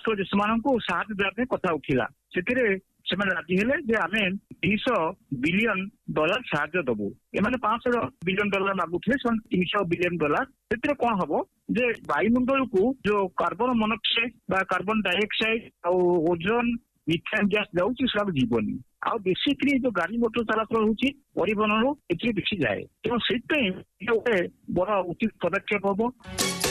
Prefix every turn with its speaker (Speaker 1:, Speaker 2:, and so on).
Speaker 1: ରାଷ୍ଟ୍ର ସେମାନଙ୍କୁ ସାହାଯ୍ୟ ଦେବା ପାଇଁ କଥା ଉଠିଲା। ସେଥିରେ ସେମାନେ ରାଜି ହେଲେ ଯେ ଆମେ $200 ବିଲିୟନ ସାହାଯ୍ୟ ଦବୁ। ଏମାନେ $500 ବିଲିୟନ ମାଗୁଥିଲେ, ସେମାନେ $300 ବିଲିୟନ। ସେଥିରେ କଣ ହବ ଯେ ବାୟୁମଣ୍ଡଳକୁ ଯୋଉ କାର୍ବନ ମନୋକ୍ସାଇଡ ବା କାର୍ବନ ଡାଇଅକ୍ସାଇଡ ଆଉ ଓଜୋନ ମିଥେନ ଗ୍ୟାସ ଯାଉଛି ସେଟା ଯିବନି। ଆଉ ବେସିକଲି ଯୋଉ ଗାଡି ମଟର ଚଳାଚଳ ହଉଛି ପରିବହନରୁ ଏଥିରେ ବେଶି ଯାଏ। ତେଣୁ ସେଇଥିପାଇଁ ଗୋଟେ ବଡ ଉଚିତ ପଦକ୍ଷେପ ହବ।